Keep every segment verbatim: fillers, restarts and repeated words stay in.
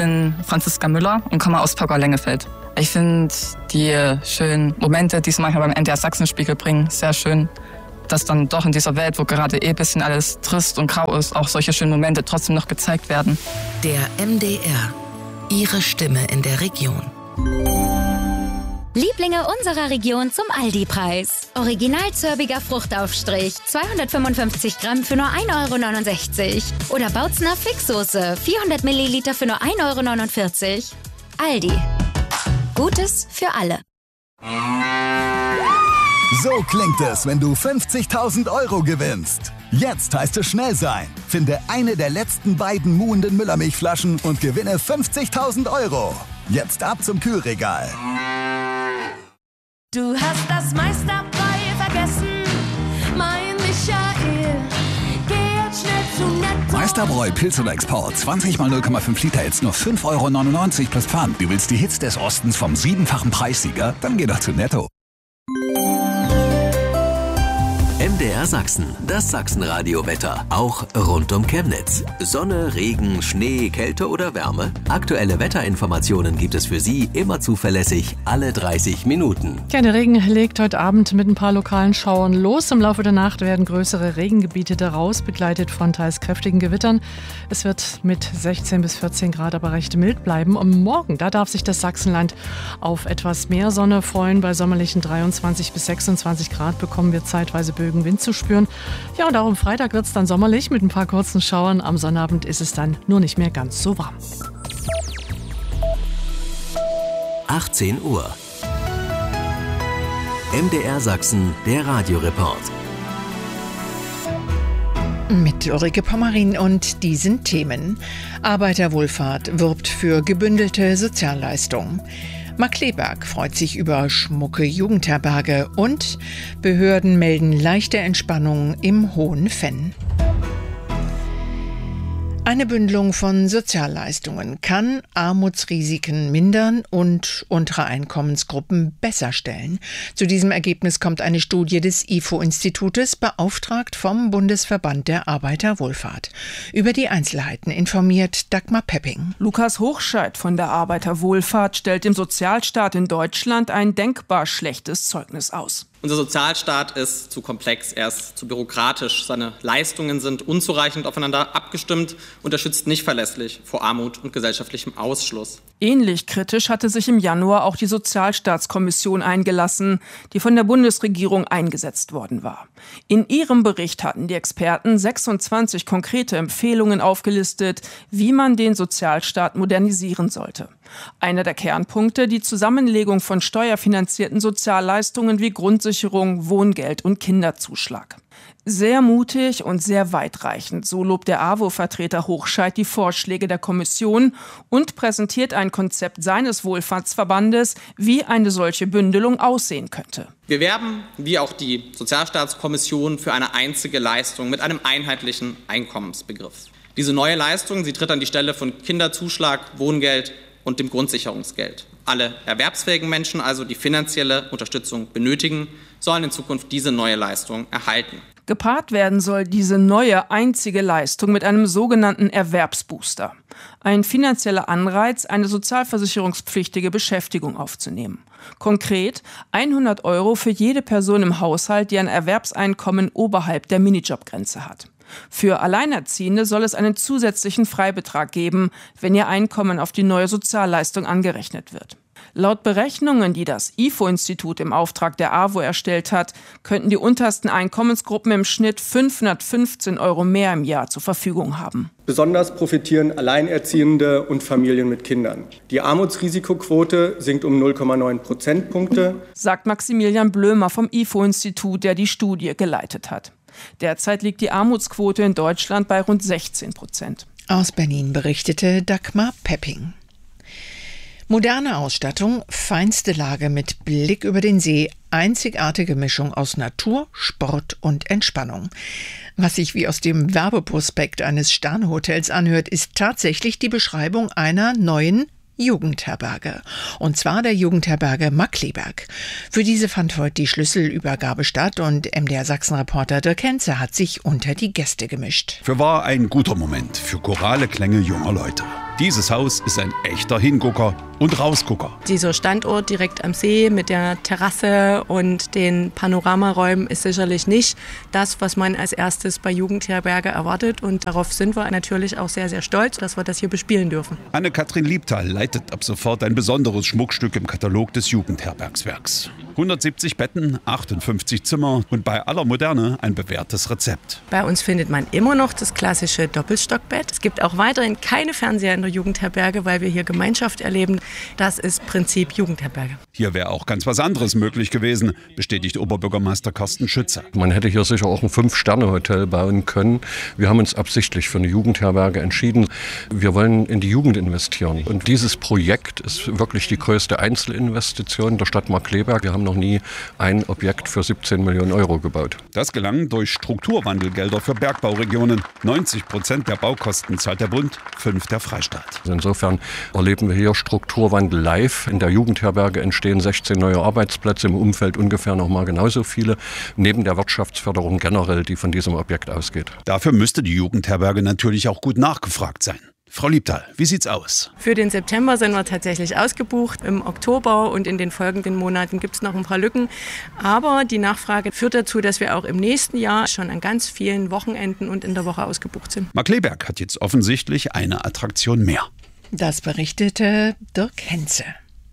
bin Franziska Müller und komme aus Pogau-Lengefeld. Ich finde die schönen Momente, die sie manchmal beim N D R Sachsenspiegel bringen, sehr schön. Dass dann doch in dieser Welt, wo gerade eh ein bisschen alles trist und grau ist, auch solche schönen Momente trotzdem noch gezeigt werden. Der M D R. Ihre Stimme in der Region. Lieblinge unserer Region zum Aldi-Preis. Original zörbiger Fruchtaufstrich, zweihundertfünfundfünfzig Gramm für nur ein Euro neunundsechzig. Oder Bautzner Fixsoße, vierhundert Milliliter für nur ein Euro neunundvierzig. Aldi. Gutes für alle. So klingt es, wenn du fünfzigtausend Euro gewinnst. Jetzt heißt es schnell sein. Finde eine der letzten beiden muhenden Müllermilchflaschen und gewinne fünfzigtausend Euro. Jetzt ab zum Kühlregal. Du hast das Meisterbräu vergessen, mein Michael. Geh jetzt schnell zu Netto. Meisterbräu Pilz oder Export. zwanzig mal null Komma fünf Liter jetzt nur fünf Euro neunundneunzig plus Pfand. Du willst die Hits des Ostens vom siebenfachen Preissieger? Dann geh doch zu Netto. M D R Sachsen, das Sachsenradio-Wetter, auch rund um Chemnitz. Sonne, Regen, Schnee, Kälte oder Wärme? Aktuelle Wetterinformationen gibt es für Sie immer zuverlässig, alle dreißig Minuten. Ja, der Regen legt heute Abend mit ein paar lokalen Schauern los. Im Laufe der Nacht werden größere Regengebiete daraus, begleitet von teils kräftigen Gewittern. Es wird mit sechzehn bis vierzehn Grad aber recht mild bleiben. Und morgen, da darf sich das Sachsenland auf etwas mehr Sonne freuen. Bei sommerlichen dreiundzwanzig bis sechsundzwanzig Grad bekommen wir zeitweise Bögen Wind zu spüren. Ja, und auch am Freitag wird es dann sommerlich mit ein paar kurzen Schauern. Am Sonnabend ist es dann nur nicht mehr ganz so warm. achtzehn Uhr. M D R Sachsen, der Radioreport. Mit Ulrike Pommerin und diesen Themen. Arbeiterwohlfahrt wirbt für gebündelte Sozialleistungen. Markkleeberg freut sich über schmucke Jugendherberge und Behörden melden leichte Entspannung im Hohen Venn. Eine Bündelung von Sozialleistungen kann Armutsrisiken mindern und untere Einkommensgruppen besser stellen. Zu diesem Ergebnis kommt eine Studie des I F O-Institutes, beauftragt vom Bundesverband der Arbeiterwohlfahrt. Über die Einzelheiten informiert Dagmar Pepping. Lukas Hochscheid von der Arbeiterwohlfahrt stellt dem Sozialstaat in Deutschland ein denkbar schlechtes Zeugnis aus. Unser Sozialstaat ist zu komplex, er ist zu bürokratisch. Seine Leistungen sind unzureichend aufeinander abgestimmt und er schützt nicht verlässlich vor Armut und gesellschaftlichem Ausschluss. Ähnlich kritisch hatte sich im Januar auch die Sozialstaatskommission eingelassen, die von der Bundesregierung eingesetzt worden war. In ihrem Bericht hatten die Experten sechsundzwanzig konkrete Empfehlungen aufgelistet, wie man den Sozialstaat modernisieren sollte. Einer der Kernpunkte, die Zusammenlegung von steuerfinanzierten Sozialleistungen wie Grundsicherung, Wohngeld und Kinderzuschlag. Sehr mutig und sehr weitreichend, so lobt der A W O-Vertreter Hochscheid die Vorschläge der Kommission und präsentiert ein Konzept seines Wohlfahrtsverbandes, wie eine solche Bündelung aussehen könnte. Wir werben, wie auch die Sozialstaatskommission, für eine einzige Leistung mit einem einheitlichen Einkommensbegriff. Diese neue Leistung, sie tritt an die Stelle von Kinderzuschlag, Wohngeld und dem Grundsicherungsgeld. Alle erwerbsfähigen Menschen, also die finanzielle Unterstützung benötigen, sollen in Zukunft diese neue Leistung erhalten. Gepaart werden soll diese neue einzige Leistung mit einem sogenannten Erwerbsbooster. Ein finanzieller Anreiz, eine sozialversicherungspflichtige Beschäftigung aufzunehmen. Konkret hundert Euro für jede Person im Haushalt, die ein Erwerbseinkommen oberhalb der Minijobgrenze hat. Für Alleinerziehende soll es einen zusätzlichen Freibetrag geben, wenn ihr Einkommen auf die neue Sozialleistung angerechnet wird. Laut Berechnungen, die das I F O-Institut im Auftrag der A W O erstellt hat, könnten die untersten Einkommensgruppen im Schnitt fünfhundertfünfzehn Euro mehr im Jahr zur Verfügung haben. Besonders profitieren Alleinerziehende und Familien mit Kindern. Die Armutsrisikoquote sinkt um null Komma neun Prozentpunkte, sagt Maximilian Blömer vom I F O-Institut, der die Studie geleitet hat. Derzeit liegt die Armutsquote in Deutschland bei rund sechzehn Prozent. Aus Berlin berichtete Dagmar Pepping. Moderne Ausstattung, feinste Lage mit Blick über den See, einzigartige Mischung aus Natur, Sport und Entspannung. Was sich wie aus dem Werbeprospekt eines Sternhotels anhört, ist tatsächlich die Beschreibung einer neuen Jugendherberge. Und zwar der Jugendherberge Markkleeberg. Für diese fand heute die Schlüsselübergabe statt und M D R Sachsen-Reporter Dirk Henze hat sich unter die Gäste gemischt. Für war ein guter Moment für chorale Klänge junger Leute. Dieses Haus ist ein echter Hingucker und Rausgucker. Dieser Standort direkt am See mit der Terrasse und den Panoramaräumen ist sicherlich nicht das, was man als erstes bei Jugendherberge erwartet. Und darauf sind wir natürlich auch sehr, sehr stolz, dass wir das hier bespielen dürfen. Anne-Kathrin Liebtal leitet ab sofort ein besonderes Schmuckstück im Katalog des Jugendherbergswerks. hundertsiebzig Betten, achtundfünfzig Zimmer und bei aller Moderne ein bewährtes Rezept. Bei uns findet man immer noch das klassische Doppelstockbett. Es gibt auch weiterhin keine Fernseher in der Jugendherberge, weil wir hier Gemeinschaft erleben. Das ist Prinzip Jugendherberge. Hier wäre auch ganz was anderes möglich gewesen, bestätigt Oberbürgermeister Carsten Schütze. Man hätte hier sicher auch ein Fünf-Sterne-Hotel bauen können. Wir haben uns absichtlich für eine Jugendherberge entschieden. Wir wollen in die Jugend investieren. Und dieses Projekt ist wirklich die größte Einzelinvestition der Stadt Markkleeberg. Wir haben noch nie ein Objekt für siebzehn Millionen Euro gebaut. Das gelang durch Strukturwandelgelder für Bergbauregionen. neunzig Prozent der Baukosten zahlt der Bund, fünf der Freistaat. Insofern erleben wir hier Strukturwandel live. In der Jugendherberge entstehen sechzehn neue Arbeitsplätze, im Umfeld ungefähr noch mal genauso viele, neben der Wirtschaftsförderung generell, die von diesem Objekt ausgeht. Dafür müsste die Jugendherberge natürlich auch gut nachgefragt sein. Frau Liebtal, wie sieht's aus? Für den September sind wir tatsächlich ausgebucht. Im Oktober und in den folgenden Monaten gibt es noch ein paar Lücken. Aber die Nachfrage führt dazu, dass wir auch im nächsten Jahr schon an ganz vielen Wochenenden und in der Woche ausgebucht sind. Markkleeberg hat jetzt offensichtlich eine Attraktion mehr. Das berichtete Dirk Henze.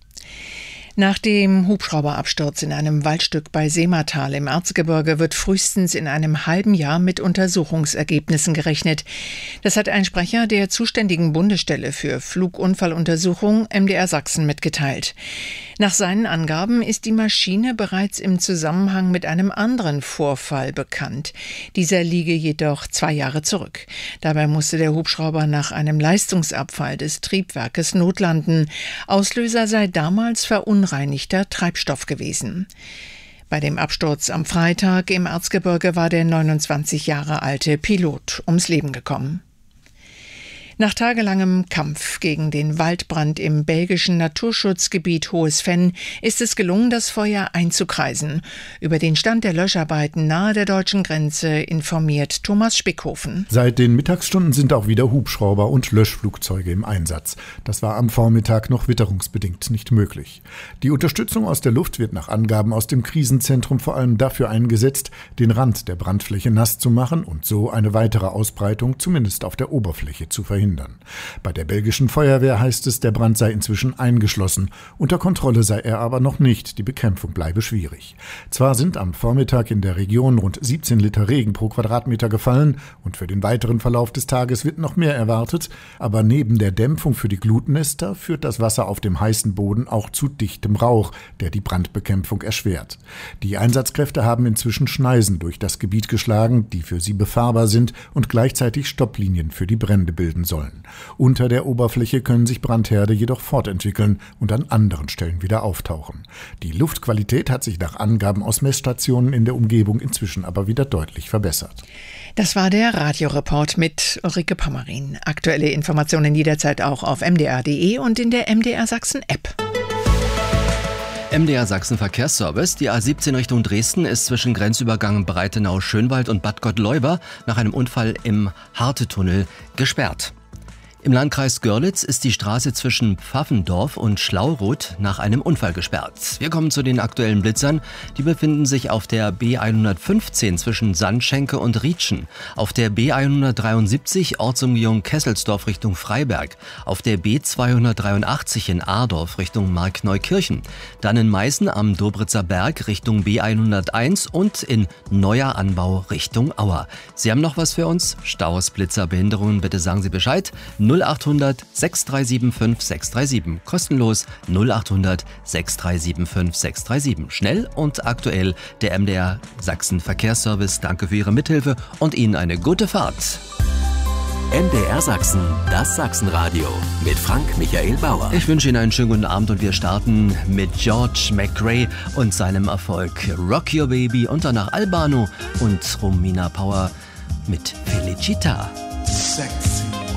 Nach dem Hubschrauberabsturz in einem Waldstück bei Seematal im Erzgebirge wird frühestens in einem halben Jahr mit Untersuchungsergebnissen gerechnet. Das hat ein Sprecher der zuständigen Bundesstelle für Flugunfalluntersuchung M D R Sachsen mitgeteilt. Nach seinen Angaben ist die Maschine bereits im Zusammenhang mit einem anderen Vorfall bekannt. Dieser liege jedoch zwei Jahre zurück. Dabei musste der Hubschrauber nach einem Leistungsabfall des Triebwerkes notlanden. Auslöser sei damals verunreinigter Treibstoff gewesen. Bei dem Absturz am Freitag im Erzgebirge war der neunundzwanzig Jahre alte Pilot ums Leben gekommen. Nach tagelangem Kampf gegen den Waldbrand im belgischen Naturschutzgebiet Hohes Venn ist es gelungen, das Feuer einzukreisen. Über den Stand der Löscharbeiten nahe der deutschen Grenze informiert Thomas Spickhofen. Seit den Mittagsstunden sind auch wieder Hubschrauber und Löschflugzeuge im Einsatz. Das war am Vormittag noch witterungsbedingt nicht möglich. Die Unterstützung aus der Luft wird nach Angaben aus dem Krisenzentrum vor allem dafür eingesetzt, den Rand der Brandfläche nass zu machen und so eine weitere Ausbreitung zumindest auf der Oberfläche zu verhindern. Bei der belgischen Feuerwehr heißt es, der Brand sei inzwischen eingeschlossen. Unter Kontrolle sei er aber noch nicht. Die Bekämpfung bleibe schwierig. Zwar sind am Vormittag in der Region rund siebzehn Liter Regen pro Quadratmeter gefallen und für den weiteren Verlauf des Tages wird noch mehr erwartet, aber neben der Dämpfung für die Glutnester führt das Wasser auf dem heißen Boden auch zu dichtem Rauch, der die Brandbekämpfung erschwert. Die Einsatzkräfte haben inzwischen Schneisen durch das Gebiet geschlagen, die für sie befahrbar sind und gleichzeitig Stopplinien für die Brände bilden sollen. Unter der Oberfläche können sich Brandherde jedoch fortentwickeln und an anderen Stellen wieder auftauchen. Die Luftqualität hat sich nach Angaben aus Messstationen in der Umgebung inzwischen aber wieder deutlich verbessert. Das war der Radioreport mit Ulrike Pommerin. Aktuelle Informationen jederzeit auch auf m d r punkt d e und in der M D R Sachsen App. M D R Sachsen Verkehrsservice. Die A siebzehn Richtung Dresden ist zwischen Grenzübergang Breitenau-Schönwald und Bad Gottleuba nach einem Unfall im Hartetunnel gesperrt. Im Landkreis Görlitz ist die Straße zwischen Pfaffendorf und Schlauroth nach einem Unfall gesperrt. Wir kommen zu den aktuellen Blitzern. Die befinden sich auf der B hundertfünfzehn zwischen Sandschenke und Rietschen, auf der B hundertdreiundsiebzig Ortsumgehung Kesselsdorf Richtung Freiberg, auf der B zweihundertdreiundachtzig in Aardorf Richtung Markneukirchen, dann in Meißen am Dobritzer Berg Richtung B hunderteins und in Neuer Anbau Richtung Auer. Sie haben noch was für uns? Staus, Blitzer, Behinderungen, bitte sagen Sie Bescheid. null achthundert sechs drei sieben fünf sechs drei sieben. Kostenlos null achthundert sechs drei sieben fünf sechs drei sieben. Schnell und aktuell der M D R Sachsen Verkehrsservice. Danke für Ihre Mithilfe und Ihnen eine gute Fahrt. M D R Sachsen, das Sachsenradio mit Frank Michael Bauer. Ich wünsche Ihnen einen schönen guten Abend und wir starten mit George McRae und seinem Erfolg Rock Your Baby und danach Albano und Romina Power mit Felicita. Sex.